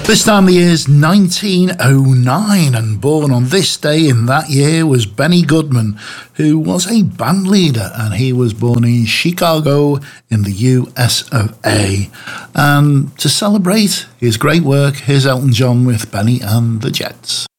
This time the year is 1909, and born on this day in that year was Benny Goodman, who was a band leader, and he was born in Chicago in the US of A. And to celebrate his great work, here's Elton John with Benny and the Jets.